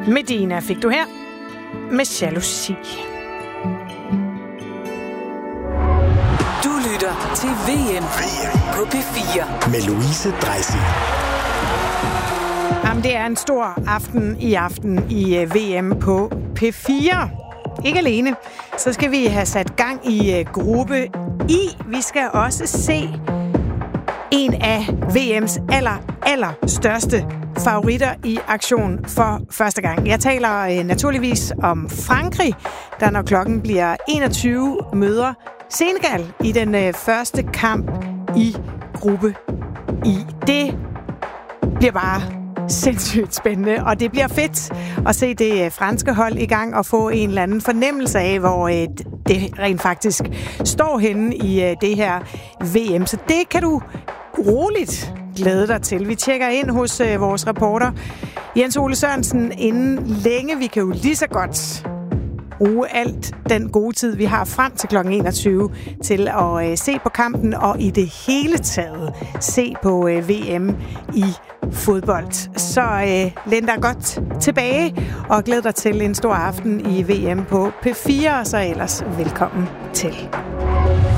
Medina fik du her med jalousi. Du lytter til VM på P4 med Louise Dreisig. Jamen, det er en stor aften i VM på P4. Ikke alene, så skal vi have sat gang i gruppe I. Vi skal også se en af VM's allerstørste favoritter i aktion for første gang. Jeg taler naturligvis om Frankrig, der når klokken bliver 21 møder Senegal i den første kamp i gruppe I. Det bliver bare sindssygt spændende, og det bliver fedt at se det franske hold i gang og få en eller anden fornemmelse af, hvor det rent faktisk står henne i det her VM. Så det kan du roligt glæde dig til. Vi tjekker ind hos vores reporter Jens Ole Sørensen inden længe. Vi kan jo lige så godt bruge alt den gode tid, vi har frem til kl. 21 til at se på kampen og i det hele taget se på VM i fodbold. Så læn dig godt tilbage og glæd dig til en stor aften i VM på P4, og så ellers velkommen til.